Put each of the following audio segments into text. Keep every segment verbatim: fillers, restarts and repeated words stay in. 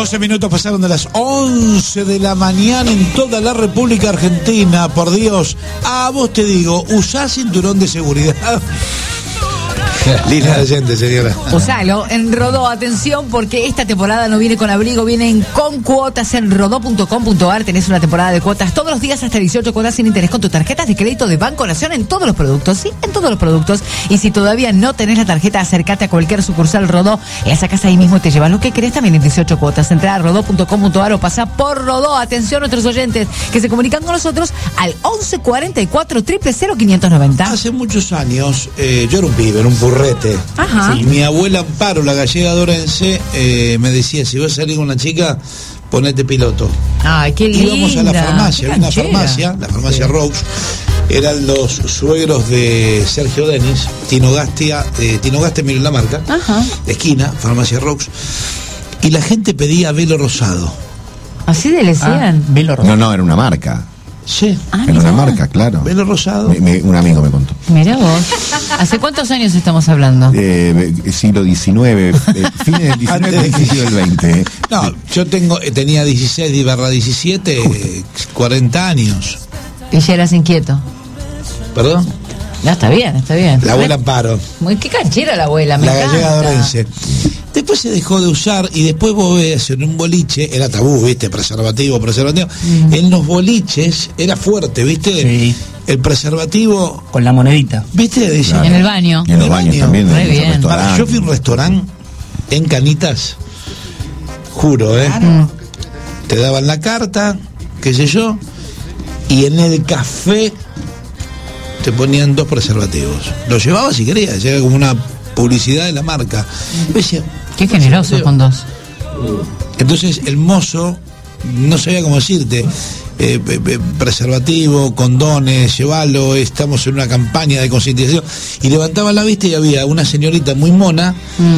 doce minutos pasaron de las once de la mañana en toda la República Argentina. Por Dios, a vos te digo, usá cinturón de seguridad. Línea de gente, señora. Usalo en Rodó, atención, porque esta temporada no viene con abrigo, vienen con cuotas en rodó punto com punto ar. Tenés una temporada de cuotas todos los días hasta dieciocho cuotas sin interés con tus tarjetas de crédito de Banco Nación en todos los productos, sí, en todos los productos. Y si todavía no tenés la tarjeta, acércate a cualquier sucursal Rodó, la sacás ahí mismo y te llevas lo que querés también en dieciocho cuotas. Entrá a rodó punto com punto ar o pasá por Rodó. Atención a nuestros oyentes que se comunican con nosotros al once cuarenta y cuatro, cero cero cero, quinientos noventa. Hace muchos años, eh, yo era un pibe, era un burrete. Ajá. Sí. Mi abuela Amparo, la gallega de Orense, eh, me decía, si vas a salir con una chica, ponete piloto. Ay, qué linda. Íbamos a la farmacia, había una canchera. farmacia, la farmacia sí. Rose. Eran los suegros de Sergio Denis, Tino Gastia, eh, Tino Gastia, miren la marca, Ajá. de esquina, farmacia Rose. Y la gente pedía velo rosado. ¿Así le decían? Ah, velo rosado. No, no, era una marca. Sí. Ah, Era una mirá. marca, claro. Velo rosado. Me- me- un amigo me contó. Mirá vos. ¿Hace cuántos años estamos hablando? Eh, siglo diecinueve, eh, fines del diecinueve, Antes- principio del veinte. No, yo tengo, eh, tenía dieciséis barra diecisiete, eh, cuarenta años. Y ya eras inquieto. ¿Perdón? No, está bien, está bien. La abuela Amparo. Muy qué canchera la abuela, me La encanta. gallega de Orense. Después se dejó de usar y después vos ves en un boliche, era tabú, ¿viste? Preservativo, preservativo. Mm. En los boliches era fuerte, ¿viste? Sí. El preservativo, Con la monedita. ¿viste? Decía, En el baño. Y en los el baños baño. también. Re en los bien. restaurantes. Para, yo fui a un restaurante en Canitas, juro, ¿eh? Mm. Te daban la carta, qué sé yo, y en el café te ponían dos preservativos. Lo llevabas si querías, era como una publicidad de la marca. Yo decía, Qué generoso con dos. entonces el mozo no sabía cómo decirte, eh, eh, eh, preservativo, condones, llévalo, estamos en una campaña de concientización, y levantaba la vista y había una señorita muy mona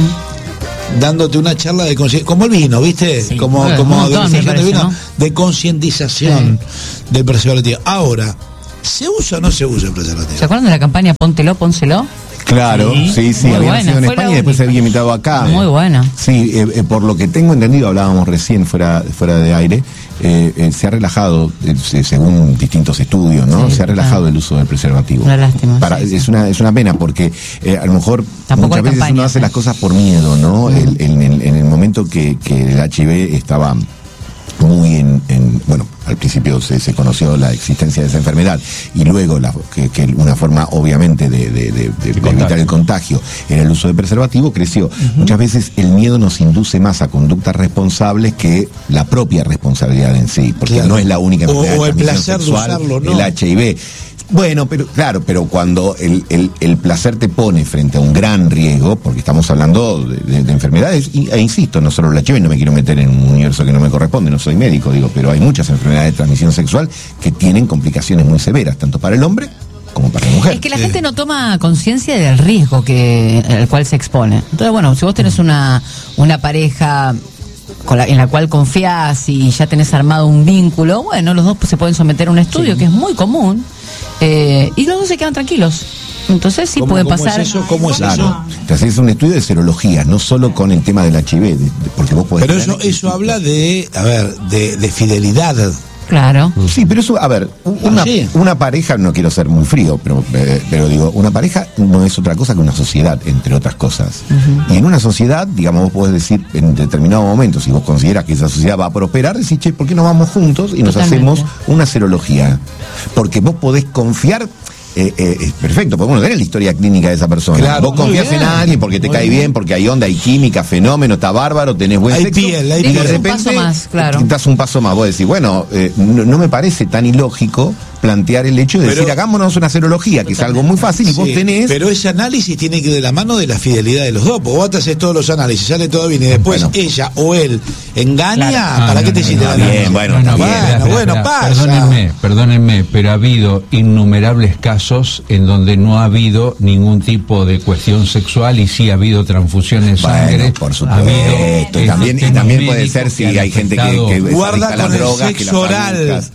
Mm. dándote una charla de concien- como el vino, ¿viste? Sí. como Bueno, como un montón, me degustación de parece, vino, ¿no? de concientización del preservativo. Ahora, ¿se usa o no se usa el preservativo? ¿Se acuerdan de la campaña Póntelo, Pónselo? Claro, Sí. sí, sí, Muy había buena, nacido en fue la España y después se única. había imitado acá. Muy buena. Sí, eh, eh, por lo que tengo entendido, hablábamos recién fuera, fuera de aire, eh, eh, se ha relajado, eh, se- según distintos estudios, ¿no? Sí, se ha relajado claro. el uso del preservativo. Una lástima, Para, sí, sí. es una es una pena porque eh, a lo mejor Tampoco muchas hay veces uno campañas, hace ¿eh? las cosas por miedo, ¿no? El- en, el, en el momento que, que el H I V estaba muy en, en- bueno, al principio se, se conoció la existencia de esa enfermedad y luego la, que, que una forma obviamente de, de- de- de- de evitar el contagio era el uso de preservativo, creció. Muchas veces el miedo nos induce más a conductas responsables que la propia responsabilidad en sí, porque Claro. no es la única O- enfermedad o de el transmisión placer de sexual, usarlo, ¿no? el H I V. Bueno, pero claro, pero cuando el, el, el placer te pone frente a un gran riesgo, porque estamos hablando de, de- de enfermedades, y, e insisto, no solo el H I V, no me quiero meter en un universo que no me corresponde, no soy médico, digo, pero hay muchas enfermedades de transmisión sexual que tienen complicaciones muy severas, tanto para el hombre como para la mujer. Es que la Sí. gente no toma conciencia del riesgo que al cual se expone. Entonces, bueno, si vos tenés una, una pareja con la- en la cual confías y ya tenés armado un vínculo, bueno, los dos pues, se pueden someter a un estudio que es muy común, eh, y los dos se quedan tranquilos. Entonces sí ¿Cómo- puede cómo pasar. es eso? ¿Cómo es Claro, eso? te haces un estudio de serología, no solo con el tema del H I V, de- de- porque vos podés... Pero tener eso eso distintos- habla de, a ver, de, de fidelidad. Claro. Sí, pero eso, a ver, un- una, sí. una pareja, no quiero ser muy frío, pero, eh, pero digo, una pareja no es otra cosa que una sociedad, entre otras cosas. Y en una sociedad, digamos, vos podés decir en determinado momento, si vos consideras que esa sociedad va a prosperar, decís, che, ¿por qué no vamos juntos y nos Totalmente. hacemos una serología? Porque vos podés confiar. Eh, eh, es perfecto, podemos tener la historia clínica de esa persona. Claro, Vos muy confías bien, en alguien porque te muy cae bien. bien, porque hay onda, hay química, fenómeno, está bárbaro, tenés buen Hay sexo. piel, hay y de piel. repente Un paso más, claro. das un paso más. Vos decís, bueno, eh, no, no me parece tan ilógico plantear el hecho de Pero- decir, hagámonos una serología, que es algo muy fácil, y vos Sí, tenés... pero ese análisis tiene que ir de la mano de la fidelidad de los dos. Porque vos te haces todos los análisis, sale todo bien y después Bueno. ella o él engaña, Claro. ¿para Ah, qué no, te no, hiciste no, la bien, análisis? bueno, bueno, está bien. bueno, espera, bueno, espera, pasa. Perdónenme, perdónenme, pero ha habido innumerables casos en donde no ha habido ningún tipo de cuestión sexual y sí ha habido transfusiones de sangre. Bueno, por Ha habido supuesto. Y también, y sistemas también puede médicos ser si han hay gente que, afectado- que es Guarda adicta a las con el drogas, que sexo las oral. agujas.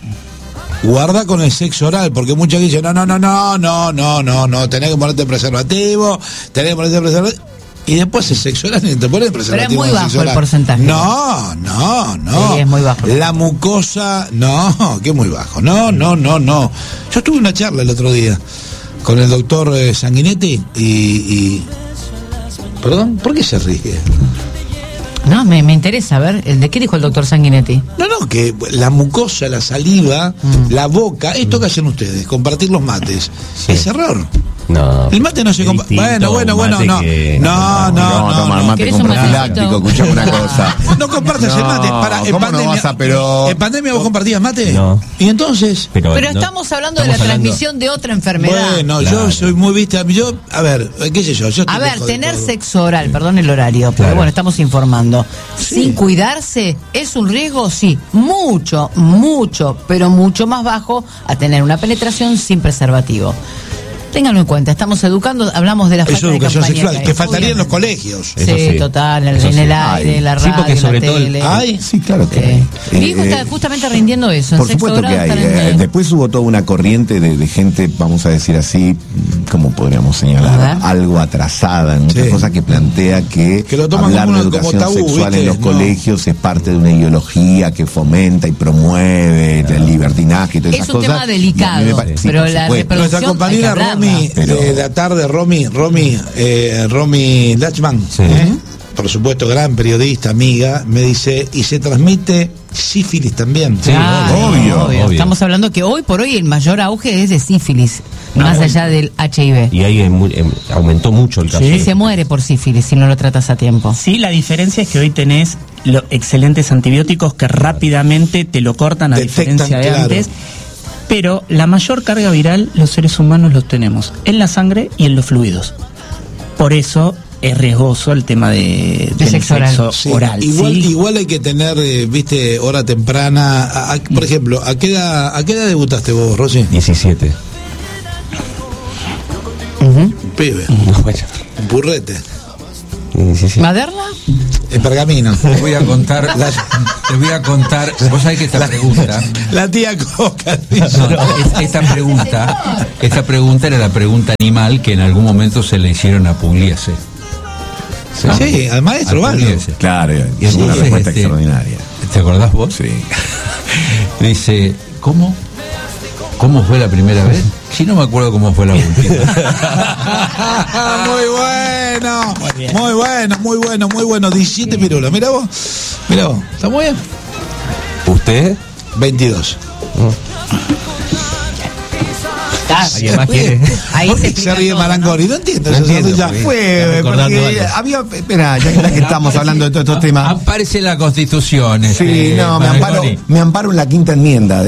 Guarda con el sexo oral, porque mucha gente dice, no, no, no, no, no, no, no, no, tenés que ponerte preservativo, tenés que ponerte preservativo. Y después el sexo oral, te ponen preservativo. Pero es muy bajo el porcentaje. No, no, no. Sí, es muy bajo. La mucosa, no, que es muy bajo. No, no, no, no. Yo tuve una charla el otro día con el doctor eh, Sanguinetti y, y... Perdón, ¿por qué se ríe? No, me, me interesa, a ver, ¿de qué dijo el doctor Sanguinetti? No, no, que la mucosa, la saliva, mm. la boca, esto que hacen ustedes, compartir los mates, sí. es error. No. El mate no se comparte. Bueno, bueno, bueno, no. Que... No, no, no. No, tomar mate con profiláctico, escuchame una cosa. No compartas no, el mate. Para, en pandemia, no vas a, pero... ¿En pandemia vos compartías mate? No. ¿Y entonces? Pero, pero no, estamos hablando estamos de la hablando... transmisión de otra enfermedad. Bueno, claro. Yo soy muy vista. Yo, a ver, qué sé yo. yo a ver, tener sexo oral, perdón el horario, pero claro. bueno, estamos informando. Sí. Sin cuidarse, ¿es un riesgo? Sí. Mucho, mucho, pero mucho más bajo a tener una penetración sin preservativo. Ténganlo en cuenta, estamos educando, hablamos de la falta Eso, de educación campaña sexual, que, que faltaría en los colegios. Sí, sí. total, en, en el aire, en la radio, sí, en la tele. Ay, sí, claro que hay. Mi hijo está justamente rindiendo eso. Por supuesto que hay. Eh, después hubo toda una corriente de, de gente, vamos a decir así, como podríamos señalar, algo atrasada en muchas sí. cosas, que plantea que, que hablar de educación tabú, sexual ¿viste? en los no. colegios es parte de una ideología que fomenta y promueve el libertinaje y todas esas cosas. Es un tema delicado, parece, sí, pero la reproducción nuestra compañera Romy Pero... de la tarde, Romy, Romy, eh, Romy Lachman, sí. ¿eh? por supuesto, gran periodista, amiga, me dice, y se transmite sífilis también. Sí, ah, obvio, obvio. obvio. Estamos hablando que hoy por hoy el mayor auge es de sífilis, ah, más allá del H I V. Y ahí eh, aumentó mucho el caso. Sí. Se muere por sífilis si no lo tratas a tiempo. Sí, la diferencia es que hoy tenés los excelentes antibióticos que rápidamente te lo cortan a Detectan, diferencia de claro. antes. Pero la mayor carga viral los seres humanos los tenemos en la sangre y en los fluidos. Por eso es riesgoso el tema de, de sexo oral. Sexo sí, oral igual, ¿sí? igual hay que tener, eh, viste, hora temprana. A, a, por ejemplo, ¿a qué edad, a qué edad debutaste vos, Rosy? diecisiete. Uh-huh. Pibe. No, bueno. Un burrete. Sí, sí. ¿Maderna? En Pergamino. Te voy a contar, la, te voy a contar, vos sabés que esta la, pregunta. La tía Coca. No, es, esta pregunta, esta pregunta era la pregunta animal que en algún momento se le hicieron a Pugliese. Sí, ¿no? sí, al maestro Valdo. Claro, y es sí, una respuesta este, extraordinaria. ¿Te acordás vos? Sí. Dice, ¿cómo? ¿Cómo fue la primera vez? Si no me acuerdo cómo fue la última. Muy bueno, muy, muy bueno, muy bueno, muy bueno. diecisiete pirulos, mira vos, mira vos, está muy bien. ¿Usted? veintidós. Oh. ¿Alguien más quiere? Ahí ¿Por qué se, se ríe Marangoni? No entiendo. No entiendo ya fue, porque había, espera, ya, ya que estamos no, hablando de todos estos temas. Aparece la Constitución. Sí, este, no, me amparo, me amparo en la quinta enmienda.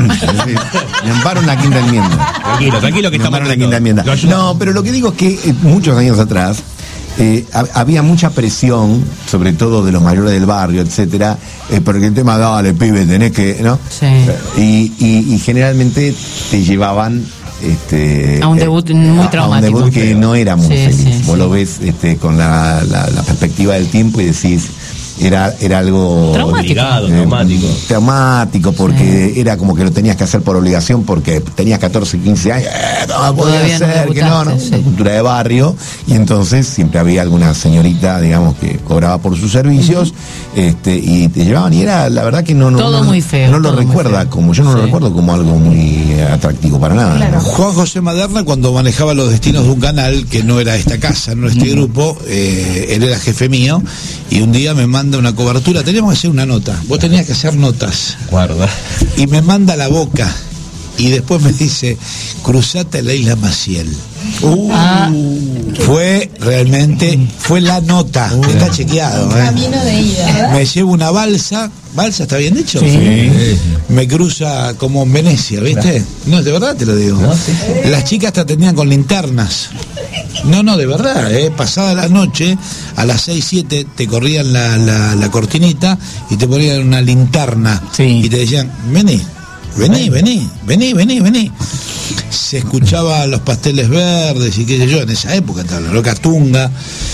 Me amparo en la quinta enmienda. Tranquilo, tranquilo que me estamos en la quinta enmienda. No, pero lo que digo es que eh, muchos años atrás Eh, había mucha presión, sobre todo de los mayores del barrio, etcétera, eh, porque el tema, dale, pibe, tenés que, ¿no? Sí. Y, y, y generalmente te llevaban este, a un debut eh, muy a, traumático. A un debut que no era muy sí, feliz. Sí, Vos sí. lo ves este, con la, la, la perspectiva del tiempo y decís, era, era algo traumático, eh, traumático. traumático porque sí. Era como que lo tenías que hacer por obligación porque tenías catorce, quince años, eh, no podía hacer, no que no, no, sí. Una cultura de barrio, y entonces siempre había alguna señorita, digamos, que cobraba por sus servicios, uh-huh. este, y te llevaban, y era, la verdad que no, no, todo no, muy feo, no lo recuerda como, yo no sí. lo recuerdo como algo muy atractivo para nada. Claro. ¿no? Juan José Maderna, cuando manejaba los destinos de un canal, que no era esta casa, no este uh-huh. grupo, eh, él era jefe mío, y un día me manda una cobertura, teníamos que hacer una nota, vos tenías que hacer notas. Guarda. Y me manda la boca, y después me dice, cruzate a la isla Maciel. Uh, ah. Fue realmente, fue la nota, uh, está chequeado. ¿eh? Camino de ida. Me llevo una balsa, balsa, ¿está bien dicho? Sí. Sí. Me cruza como en Venecia, ¿viste? No, de verdad te lo digo. ¿No? Sí. Las chicas te atendían con linternas. No, no, de verdad, ¿eh? Pasada la noche, a las seis, siete, te corrían la, la, la cortinita y te ponían una linterna. Sí. Y te decían, vení. Vení, vení, vení, vení, vení. Se escuchaba los Pasteles Verdes y qué sé yo, en esa época estaba la Loca Tunga.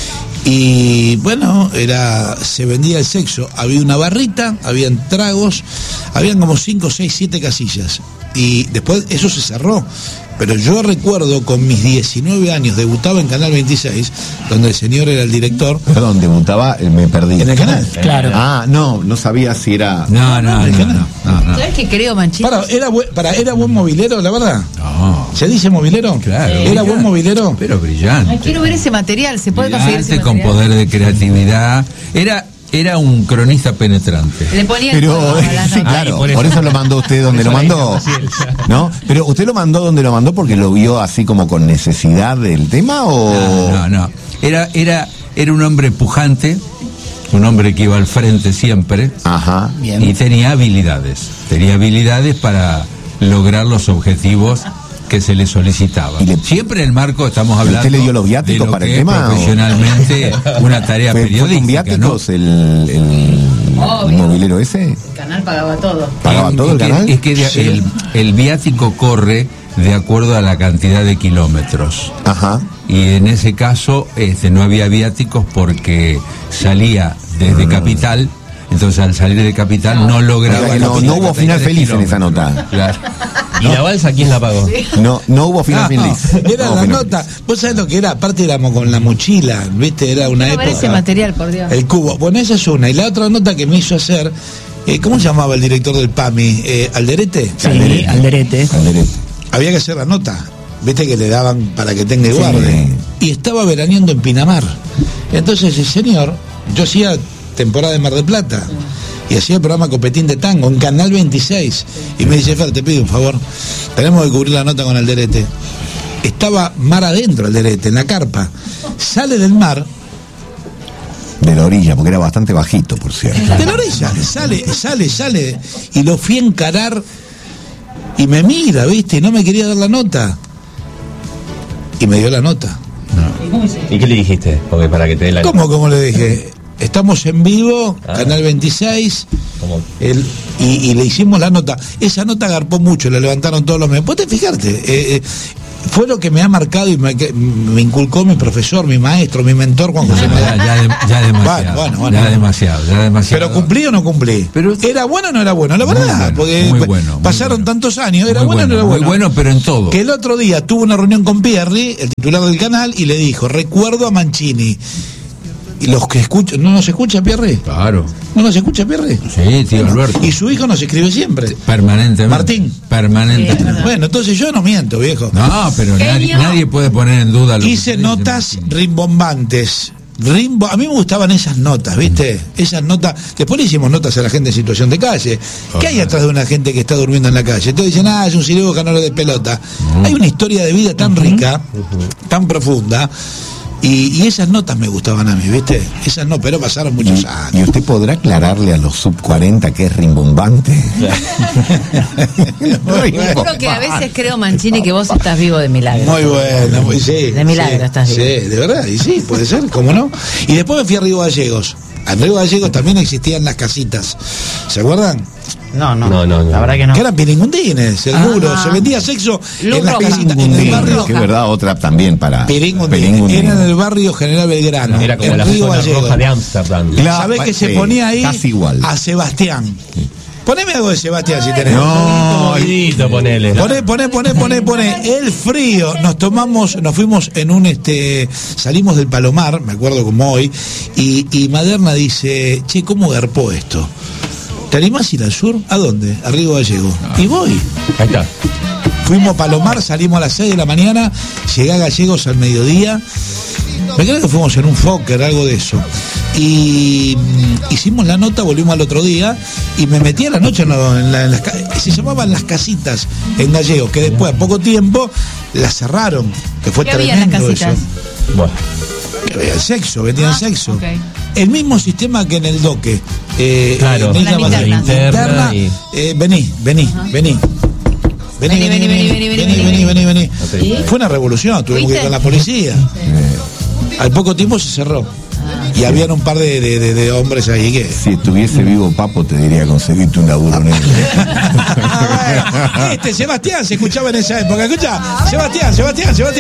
Y bueno, era, se vendía el sexo. Había una barrita, habían tragos, habían como cinco, seis, siete casillas. Y después eso se cerró. pero yo recuerdo con mis diecinueve años, debutaba en Canal veintiséis, donde el señor era el director. Perdón, debutaba, eh, me perdí. ¿En el canal? Claro. Ah, no, no sabía si era... No, no, no, no, no, no. ¿Sabes qué creo, Manchini? Para, ¿era, buen, para, ¿era buen movilero, la verdad? No. ¿Se dice movilero? Claro. ¿Era buen movilero? Pero brillante. Ay, quiero ver ese material, ¿se puede conseguir ese Brillante, con material? poder de creatividad. Era, era un cronista penetrante. Le ponía el Pero, fuego a las sí, notas. claro, por por eso- eso, lo mandó usted donde lo mandó, ¿no? Pero usted lo mandó donde lo mandó porque lo vio así como con necesidad del tema o... No, no, no. Era, era, era un hombre pujante, un hombre que iba al frente siempre. Ajá. Y tenía habilidades. Tenía habilidades para lograr los objetivos que se le solicitaban. Y le- Siempre en el marco, estamos ¿Y hablando usted le dio los de viáticos lo para que el es tema, o? profesionalmente una tarea ¿Fue, fue periodística, con ¿no? viáticos el, el, Obvio. el movilero ese? El canal pagaba todo. ¿Pagaba Es todo el que- canal? Es que de- Sí. el, el viático corre de acuerdo a la cantidad de kilómetros. Ajá. Y en ese caso este, no había viáticos porque salía desde Capital, entonces al salir de Capital no lograba... O sea que no- los no hubo final treinta feliz en esa kilómetros. nota. Claro. ¿Y la balsa quién la pagó? No, no hubo final No, feliz. era No, la final nota. Vos sabés lo que era, aparte éramos con la mochila, ¿viste? Era una Quiero ver ese época. material, por Dios. El cubo. Bueno, esa es una. Y la otra nota que me hizo hacer, eh, ¿cómo se llamaba el director del PAMI? Eh, ¿Alderete? Sí, Alderete. Calderete. Había que hacer la nota. Viste que le daban para que tenga y Sí. guarde. Y estaba veraneando en Pinamar. Entonces el señor, yo hacía temporada de Mar del Plata. Y hacía el programa Copetín de Tango en Canal veintiséis. Y me dice, Fer, te pido un favor. Tenemos que cubrir la nota con Alderete. Estaba mar adentro Alderete, en la carpa. Sale del mar, De la orilla, porque era bastante bajito, por cierto. de la orilla, sale, sale, sale. Y lo fui a encarar y me mira, ¿viste? Y no me quería dar la nota. Y me dio la nota. ¿Y qué le dijiste? Porque para que te dé la... ¿Cómo, cómo le dije? Estamos en vivo, Ah. Canal veintiséis, ¿Cómo? el, y, y le hicimos la nota. Esa nota agarpó mucho, la levantaron todos los meses. Puedes fijarte, eh, eh, fue lo que me ha marcado y me, que- me inculcó mi profesor, mi maestro, mi mentor, Juan José Ya, Medina. ya, de- ya demasiado. Bueno, bueno, bueno. Ya demasiado, ya demasiado. Pero cumplí o no cumplí. Pero- ¿Era bueno o no era bueno? La Muy verdad, bueno, porque muy bueno, muy pasaron bueno. tantos años, ¿era Muy bueno o no era bueno? Muy bueno, pero en todo. Que el otro día tuvo una reunión con Pierri, el titular del canal, y le dijo, recuerdo a Mancini. Y los que escuchan, ¿no nos escucha Pierri? Claro. ¿No nos escucha Pierri? Sí, tío Alberto. Y su hijo nos escribe siempre. Permanentemente. Martín. Permanentemente. Bueno, entonces yo no miento, viejo. No, pero nadie, nadie puede poner en duda lo que Hice dice notas Martín. rimbombantes. Rimbo, a mí me gustaban esas notas, ¿viste? Esas notas. Después le hicimos notas a la gente en situación de calle. ¿Qué hay atrás de una gente que está durmiendo en la calle? Entonces dicen, ah, es un ciruja, no le de pelota. Hay una historia de vida tan rica, tan profunda. Y, y esas notas me gustaban a mí, ¿viste? Esas no, pero pasaron muchos ¿Y, años. y usted podrá aclararle a los sub cuarenta que es rimbombante? Te juro que a veces creo, Mancini, que vos estás vivo de milagro. Muy bueno, muy, sí. De milagro sí, estás Sí, vivo. de verdad, y sí, puede ser, ¿cómo no? Y después me fui a Río Gallegos. En Río Gallegos también existían las casitas. ¿Se acuerdan? No, no, No, no, no. La verdad que no. Que eran piringundines, seguro. Ah. Se vendía sexo Luz en las roja. casitas, en el barrio. Que es verdad, otra también para Piringundines. Piringundines. Era en el barrio General Belgrano. Era como en la Río zona Gallegos. roja de Ámsterdam. Claro. ¿Sabés que se sí, ponía ahí? casi igual. A Sebastián. Poneme algo de Sebastián si tenés. No, Movidito, ponele. Poné, poné, poné, poné, poné. El frío. Nos tomamos, nos fuimos en un este. Salimos del Palomar, me acuerdo como hoy. Y, y Maderna dice, che, ¿cómo garpó esto? ¿Te animás a ir al sur? ¿A dónde? A Río Gallego. Y voy. Ahí está. Fuimos a Palomar, salimos a las seis de la mañana, llegué a Gallegos al mediodía. Me creo que fuimos en un Fokker, algo de eso. Y mm, hicimos la nota, volvimos al otro día y me metí a la noche en, la- en la- en las ca- se llamaban Las Casitas en Gallegos, que después, a poco tiempo, las cerraron, que fue ¿Qué había en las tremendo casitas? eso. Bueno. Que había sexo, vendían Ah, sexo. ok. El mismo sistema que en el doque. Eh, Claro. en La Isla linterna. Madrid. Linterna y- eh, vení, vení, vení. Vení, Vení, vení, vení, vení, vení, vení, vení, vení, vení, vení. Ok. Fue una revolución, tuvimos que ir ¿Fuiste? con la policía. Al poco tiempo se cerró. Y habían un par de, de, de- de hombres ahí que... si estuviese vivo Papo te diría conseguirte un laburo negro. Este Sebastián se escuchaba en esa época. Escucha, Sebastián, Sebastián, Sebastián.